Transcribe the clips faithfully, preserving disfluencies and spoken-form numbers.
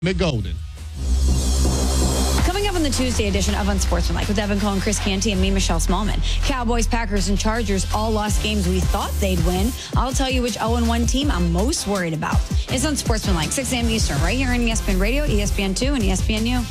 McGolden. Coming up on the Tuesday edition of Unsportsmanlike with Evan Cohen, Chris Canty, and me, Michelle Smallman. Cowboys, Packers, and Chargers all lost games we thought they'd win. I'll tell you which oh and one team I'm most worried about. It's Unsportsmanlike, six a.m. Eastern, right here on E S P N Radio, E S P N two, and E S P N U.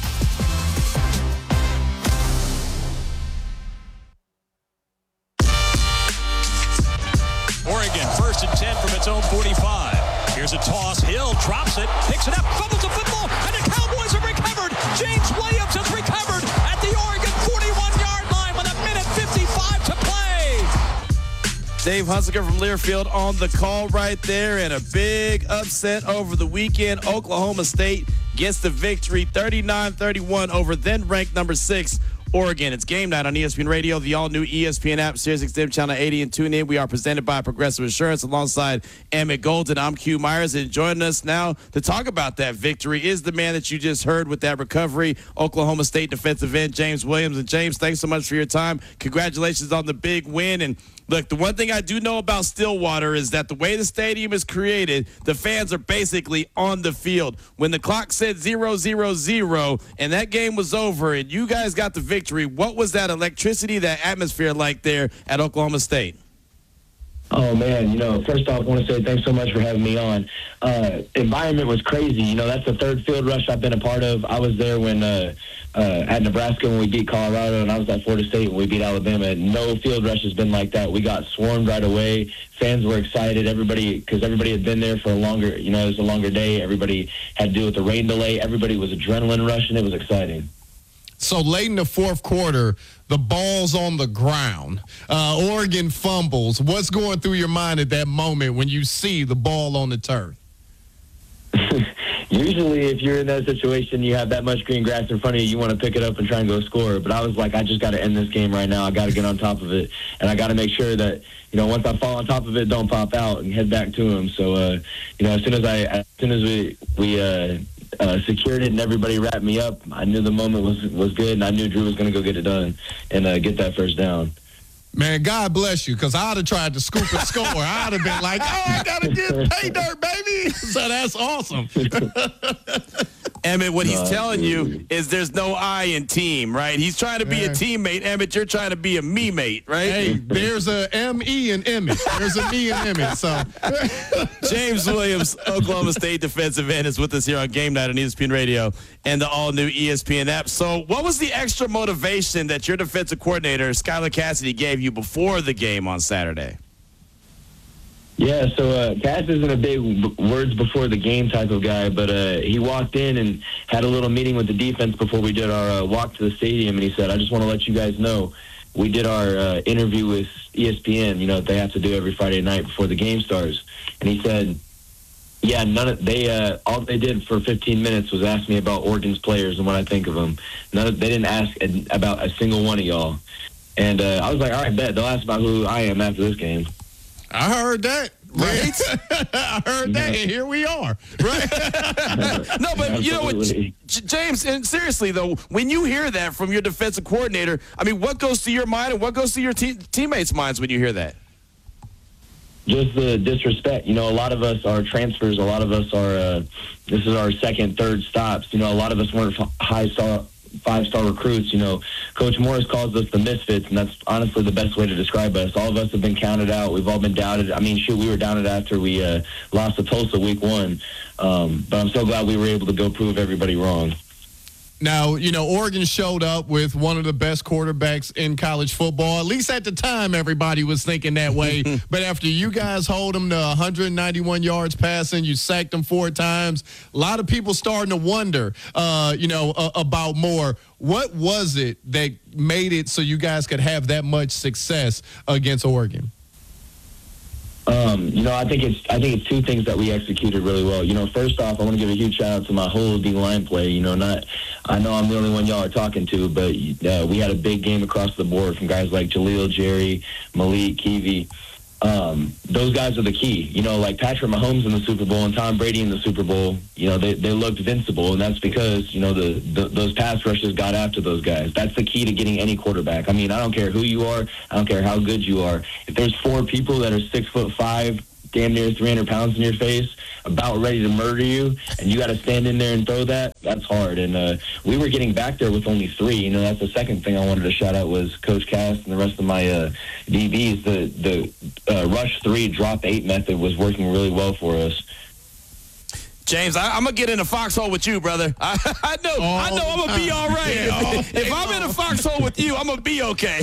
Oregon, first and ten from its own forty-five. Here's a toss. Hill drops it, picks it up, fumbles the football, and the Cowboys have recovered. James Williams has recovered at the Oregon forty-one-yard line with a minute fifty-five to play. Dave Hunsaker from Learfield on the call right there, and a big upset over the weekend. Oklahoma State gets the victory thirty-nine thirty-one over then-ranked number six, Oregon. It's game night on E S P N Radio, the all-new E S P N app, Sirius X M Channel eighty, and tune in. We are presented by Progressive Insurance alongside Emmett Golden. I'm Q Myers, and joining us now to talk about that victory is the man that you just heard with that recovery, Oklahoma State defensive end James Williams. And James, thanks so much for your time. Congratulations on the big win. And look, the one thing I do know about Stillwater is that the way the stadium is created, the fans are basically on the field. When the clock said zero, zero, zero, and that game was over, and you guys got the victory, what was that electricity, that atmosphere like there at Oklahoma State? Oh, man, you know, first off, I want to say thanks so much for having me on. Uh, environment was crazy. You know, that's the third field rush I've been a part of. I was there when uh, uh, at Nebraska when we beat Colorado, and I was at Florida State when we beat Alabama. No field rush has been like that. We got swarmed right away. Fans were excited. Everybody, because everybody had been there for a longer, you know, it was a longer day. Everybody had to deal with the rain delay. Everybody was adrenaline rushing. It was exciting. So late in the fourth quarter, the ball's on the ground. Uh, Oregon fumbles. What's going through your mind at that moment when you see the ball on the turf? Usually, if you're in that situation, you have that much green grass in front of you, you want to pick it up and try and go score. But I was like, I just got to end this game right now. I got to get on top of it, and I got to make sure that, you know, once I fall on top of it, don't pop out and head back to him. So, uh, you know, as soon as I, as soon as we we uh, uh, secured it and everybody wrapped me up, I knew the moment was was good, and I knew Drew was going to go get it done and uh, get that first down. Man, God bless you, because I'd have tried to scoop and score. I'd have been like, oh, I got to get pay dirt, baby. So that's awesome. Emmett, what he's telling you is there's no I in team, right? He's trying to be a teammate. Emmett, you're trying to be a me-mate, right? Hey, there's a M E in Emmett. There's a me in Emmett. So James Williams, Oklahoma State defensive end, is with us here on Game Night on E S P N Radio and the all-new E S P N app. So what was the extra motivation that your defensive coordinator, Skylar Cassidy, gave you before the game on Saturday? Yeah, so uh, Cass isn't a big words before the game type of guy, but uh, he walked in and had a little meeting with the defense before we did our uh, walk to the stadium, and he said, I just want to let you guys know, we did our uh, interview with E S P N, you know, they have to do every Friday night before the game starts, and he said, yeah, none of they uh, all they did for fifteen minutes was ask me about Oregon's players and what I think of them. None of, they didn't ask about a single one of y'all, and uh, I was like, all right, bet they'll ask about who I am after this game. I heard that. Right? I heard that, and here we are. Right? No, but you know what, J- James, and seriously, though, when you hear that from your defensive coordinator, I mean, what goes to your mind and what goes to your te- teammates' minds when you hear that? Just the disrespect. You know, a lot of us are transfers. A lot of us are, uh, this is our second, third stops. You know, a lot of us weren't high star, five-star recruits. You know, Coach Morris calls us the misfits, and that's honestly the best way to describe us. All of us have been counted out. We've all been doubted. I mean, shoot, we were doubted after we uh, lost to Tulsa week one. Um, but I'm so glad we were able to go prove everybody wrong. Now, you know, Oregon showed up with one of the best quarterbacks in college football. At least at the time, everybody was thinking that way. But after you guys hold them to one hundred ninety-one yards passing, you sacked them four times, a lot of people starting to wonder, uh, you know, uh, about more. What was it that made it so you guys could have that much success against Oregon? Um, you know, I think it's I think it's two things that we executed really well. You know, first off, I want to give a huge shout out to my whole D line play. You know, not I know I'm the only one y'all are talking to, but uh, we had a big game across the board from guys like Jaleel, Jerry, Malik, Kiwi. Um, those guys are the key. You know, like Patrick Mahomes in the Super Bowl and Tom Brady in the Super Bowl, you know, they, they looked invincible, and that's because, you know, the, the those pass rushes got after those guys. That's the key to getting any quarterback. I mean, I don't care who you are. I don't care how good you are. If there's four people that are six foot five, damn near three hundred pounds in your face, about ready to murder you, and you got to stand in there and throw that. That's hard. And uh, we were getting back there with only three. You know, that's the second thing I wanted to shout out was Coach Cass and the rest of my uh, D Bs. The the uh, rush three, drop eight method was working really well for us. James, I, I'm gonna get in a foxhole with you, brother. I, I know, oh, I know, I'm gonna be all right. Yeah, if, if I'm in a foxhole with you, I'm gonna be okay.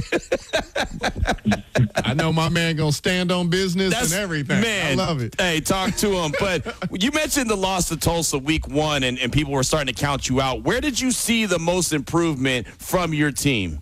I know my man gonna stand on business That's, and everything. Man, I love it. Hey, talk to him. But you mentioned the loss to Tulsa week one, and, and people were starting to count you out. Where did you see the most improvement from your team?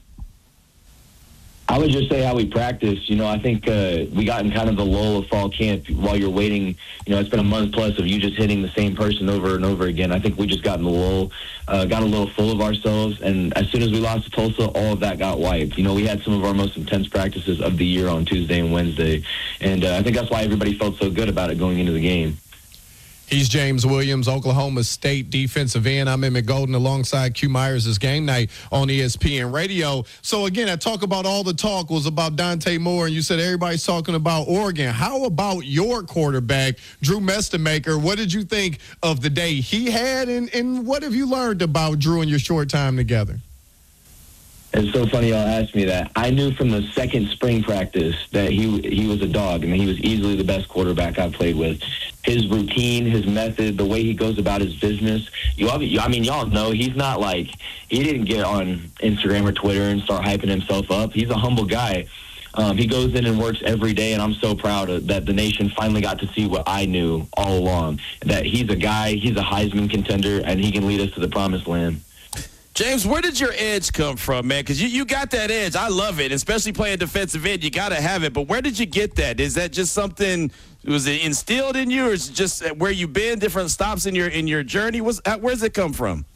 I would just say how we practiced. You know, I think uh, we got in kind of the lull of fall camp while you're waiting. You know, it's been a month plus of you just hitting the same person over and over again. I think we just got in the lull, uh, got a little full of ourselves, and as soon as we lost to Tulsa, all of that got wiped. You know, we had some of our most intense practices of the year on Tuesday and Wednesday, and uh, I think that's why everybody felt so good about it going into the game. He's James Williams, Oklahoma State defensive end. I'm Emmett Golden alongside Q Myers. This game night on E S P N Radio. So, again, I talk about all the talk was about Dante Moore, and you said everybody's talking about Oregon. How about your quarterback, Drew Mestemaker? What did you think of the day he had, and, and what have you learned about Drew in your short time together? It's so funny y'all asked me that. I knew from the second spring practice that he he was a dog. I mean, he was easily the best quarterback I played with. His routine, his method, the way he goes about his business. You, I mean, y'all know he's not like, he didn't get on Instagram or Twitter and start hyping himself up. He's a humble guy. Um, he goes in and works every day, and I'm so proud of, that the nation finally got to see what I knew all along, that he's a guy, he's a Heisman contender, and he can lead us to the promised land. James, where did your edge come from, man? Because you, you got that edge. I love it, especially playing defensive end. You got to have it. But where did you get that? Is that just something, was it instilled in you, or is it just where you've been, different stops in your in your journey? What's, where's it come from?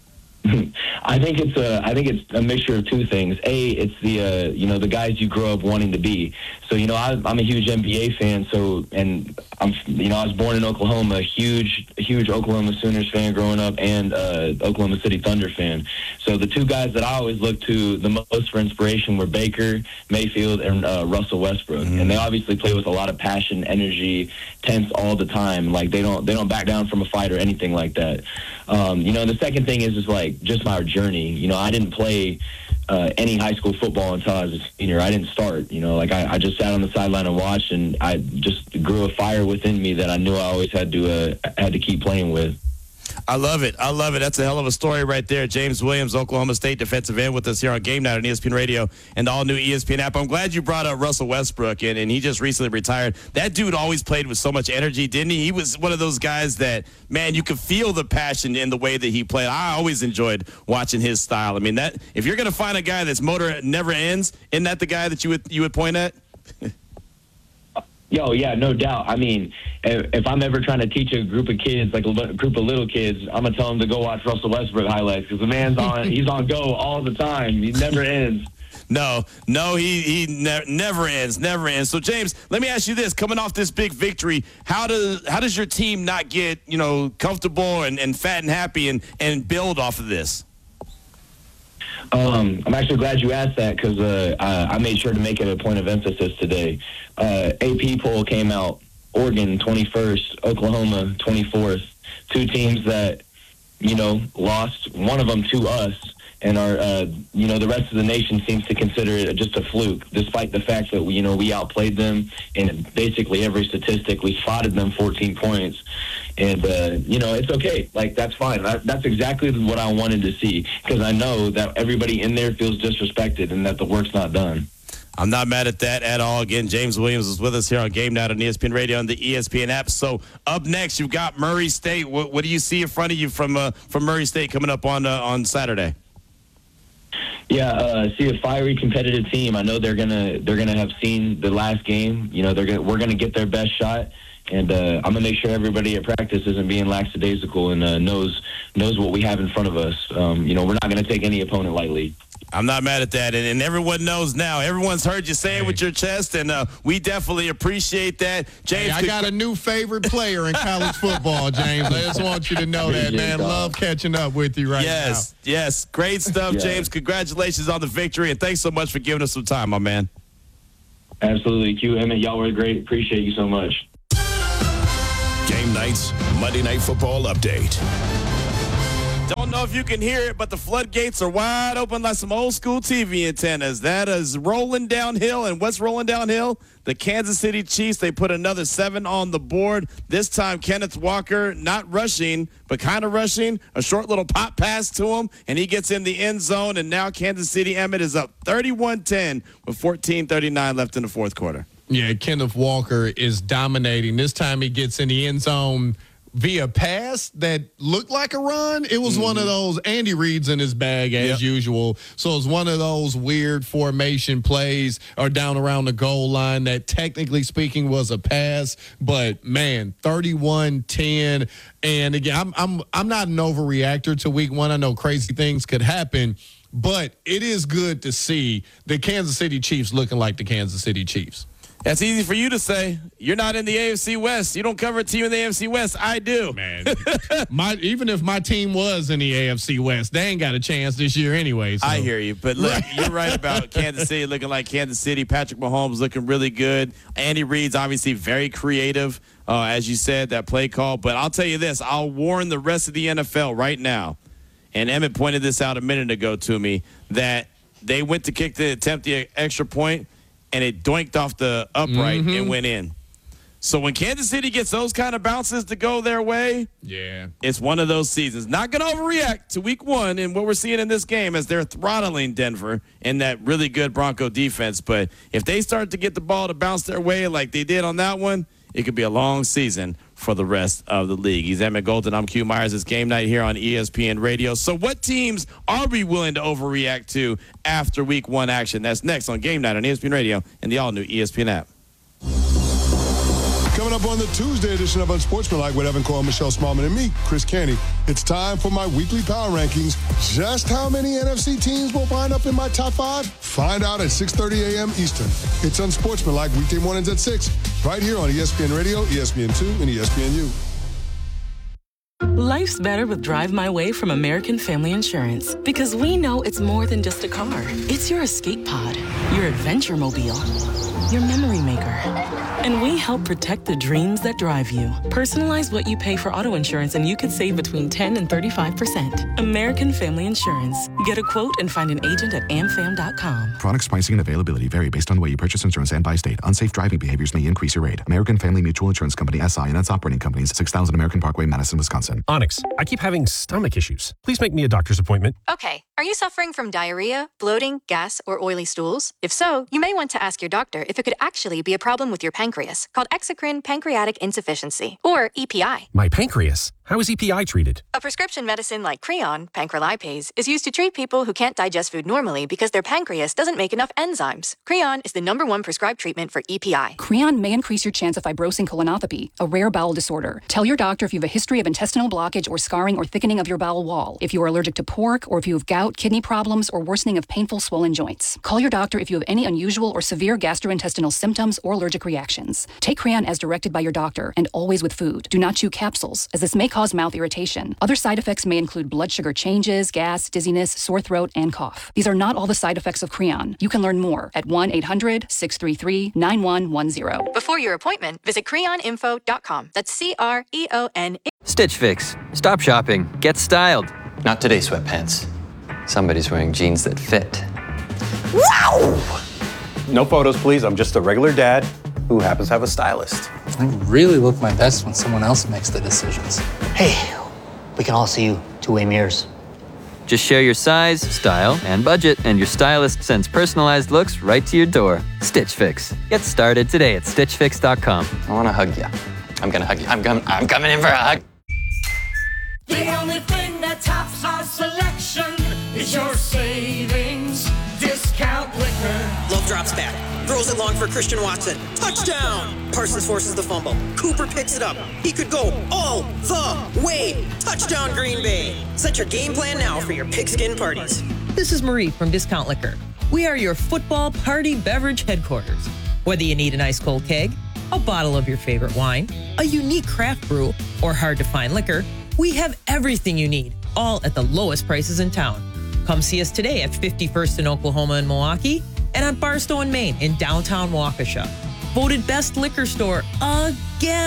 I think it's a I think it's a mixture of two things. A, it's the uh, you know the guys you grow up wanting to be. So you know I, I'm a huge N B A fan. So and I'm you know I was born in Oklahoma, a huge huge Oklahoma Sooners fan growing up, and uh, Oklahoma City Thunder fan. So the two guys that I always looked to the most for inspiration were Baker Mayfield and uh, Russell Westbrook, mm-hmm. and they obviously play with a lot of passion, energy, tense all the time. Like they don't they don't back down from a fight or anything like that. Um, you know, the second thing is is like just my journey. You know, I didn't play uh, any high school football until I was a senior. I didn't start. You know, like I, I just sat on the sideline and watched, and I just grew a fire within me that I knew I always had to uh, had to keep playing with. I love it. I love it. That's a hell of a story right there. James Williams, Oklahoma State defensive end, with us here on Game Night on E S P N Radio and the all-new E S P N app. I'm glad you brought up Russell Westbrook, and, and he just recently retired. That dude always played with so much energy, didn't he? He was one of those guys that, man, you could feel the passion in the way that he played. I always enjoyed watching his style. I mean, that if you're going to find a guy that's motor never ends, isn't that the guy that you would you would point at? Yo, yeah, no doubt. I mean, if, if I'm ever trying to teach a group of kids, like a group of little kids, I'm gonna tell them to go watch Russell Westbrook highlights because the man's on, he's on go all the time. He never ends. No, no, he he ne- never ends, never ends. So, James, let me ask you this: coming off this big victory, how does how does your team not get you know comfortable and, and fat and happy and and build off of this? Um, I'm actually glad you asked that because uh, I, I made sure to make it a point of emphasis today. Uh, A P poll came out, Oregon twenty-first, Oklahoma twenty-fourth. Two teams that, you know, lost, one of them to us, and our, uh, you know, the rest of the nation seems to consider it just a fluke, despite the fact that, we, you know, we outplayed them in basically every statistic. We spotted them fourteen points. And, uh, you know, it's okay. Like, that's fine. That, that's exactly what I wanted to see because I know that everybody in there feels disrespected and that the work's not done. I'm not mad at that at all. Again, James Williams is with us here on Game Night on E S P N Radio and the E S P N app. So up next, you've got Murray State. What, what do you see in front of you from uh, from Murray State coming up on uh, on Saturday? Yeah, uh, see a fiery, competitive team. I know they're gonna they're gonna have seen the last game. You know, they're gonna we're gonna get their best shot. And uh, I'm gonna make sure everybody at practice isn't being lackadaisical and uh, knows knows what we have in front of us. Um, you know, we're not gonna take any opponent lightly. I'm not mad at that, and, and everyone knows now. Everyone's heard you say it with your chest, and uh, we definitely appreciate that. James, hey, I got a new favorite player in college football, James. I just want you to know that, man. Love catching up with you right yes, now. Yes, yes, great stuff, yeah. James. Congratulations on the victory, and thanks so much for giving us some time, my man. Absolutely, Q, Emmett, y'all were great. Appreciate you so much. Game Night's Monday Night Football update. Don't know if you can hear it, but the floodgates are wide open like some old school T V antennas. That is rolling downhill. And what's rolling downhill? The Kansas City Chiefs, they put another seven on the board. This time, Kenneth Walker not rushing, but kind of rushing. A short little pop pass to him, and he gets in the end zone. And now Kansas City, Emmett, is up thirty-one ten with fourteen thirty-nine left in the fourth quarter. Yeah, Kenneth Walker is dominating. This time he gets in the end zone via pass that looked like a run. It was mm-hmm. one of those, Andy Reid's in his bag as yep. usual. So it's one of those weird formation plays or down around the goal line that technically speaking was a pass. But man, thirty-one ten. And again, I'm I'm I'm not an overreactor to week one. I know crazy things could happen, but it is good to see the Kansas City Chiefs looking like the Kansas City Chiefs. That's easy for you to say. You're not in the A F C West. You don't cover a team in the A F C West. I do. Man, my, even if my team was in the A F C West, they ain't got a chance this year anyway. So. I hear you. But look, you're right about Kansas City looking like Kansas City. Patrick Mahomes looking really good. Andy Reid's obviously very creative, uh, as you said, that play call. But I'll tell you this. I'll warn the rest of the N F L right now, and Emmett pointed this out a minute ago to me, that they went to kick the attempt the extra point, and it doinked off the upright mm-hmm. and went in. So when Kansas City gets those kind of bounces to go their way, yeah, it's one of those seasons. Not going to overreact to week one and what we're seeing in this game as they're throttling Denver in that really good Bronco defense. But if they start to get the ball to bounce their way like they did on that one, it could be a long season for the rest of the league. He's Emmett Golden. I'm Q Myers. It's Game Night here on E S P N Radio. So what teams are we willing to overreact to after week one action? That's next on Game Night on E S P N Radio and the all-new E S P N app. Coming up on the Tuesday edition of Unsportsmanlike with Evan Coyle, Michelle Smallman, and me, Chris Canty, it's time for my weekly power rankings. Just how many N F C teams will wind up in my top five? Find out at six thirty a.m. Eastern. It's Unsportsmanlike weekday mornings at six, right here on E S P N Radio, E S P N two, and E S P N U. Life's better with Drive My Way from American Family Insurance, because we know it's more than just a car. It's your escape pod, your adventure mobile, your memory maker. And we help protect the dreams that drive you. Personalize what you pay for auto insurance and you could save between ten and thirty-five percent. American Family Insurance. Get a quote and find an agent at am fam dot com. Products, pricing, and availability vary based on the way you purchase insurance and by state. Unsafe driving behaviors may increase your rate. American Family Mutual Insurance Company, S I and its operating companies, six thousand American Parkway, Madison, Wisconsin. Onyx, I keep having stomach issues. Please make me a doctor's appointment. Okay. Are you suffering from diarrhea, bloating, gas, or oily stools? If so, you may want to ask your doctor if it could actually be a problem with your pancreas, called exocrine pancreatic insufficiency, or E P I. My pancreas? How is E P I treated? A prescription medicine like Creon, pancrelipase, is used to treat people who can't digest food normally because their pancreas doesn't make enough enzymes. Creon is the number one prescribed treatment for E P I. Creon may increase your chance of fibrosing colonopathy, a rare bowel disorder. Tell your doctor if you have a history of intestinal blockage or scarring or thickening of your bowel wall, if you are allergic to pork, or if you have gout, kidney problems, or worsening of painful swollen joints. Call your doctor if you have any unusual or severe gastrointestinal symptoms or allergic reactions. Take Creon as directed by your doctor, and always with food. Do not chew capsules, as this may cause mouth irritation. Other side effects may include blood sugar changes, gas, dizziness, sore throat, and cough. These are not all the side effects of Creon. You can learn more at one eight hundred six three three nine one one zero. Before your appointment, visit creon info dot com. That's C R E O N. Stitch Fix. Stop shopping. Get styled. Not today, sweatpants. Somebody's wearing jeans that fit. Wow! No photos, please. I'm just a regular dad who happens to have a stylist. I really look my best when someone else makes the decisions. Hey, we can all see you two-way mirrors. Just share your size, style, and budget, and your stylist sends personalized looks right to your door. Stitch Fix. Get started today at stitch fix dot com. I want to hug you. I'm going to hug you. I'm, com- I'm coming in for a hug. The only thing that tops our selection is your savings discount liquor. Love drops back. Throws it long for Christian Watson. Touchdown! Parsons forces the fumble. Cooper picks it up. He could go all the way. Touchdown, Green Bay. Set your game plan now for your pigskin parties. This is Marie from Discount Liquor. We are your football party beverage headquarters. Whether you need an ice cold keg, a bottle of your favorite wine, a unique craft brew, or hard to find liquor, we have everything you need, all at the lowest prices in town. Come see us today at fifty-first in Oklahoma and Milwaukee, and on Barstow and Main in downtown Waukesha. Voted best liquor store again.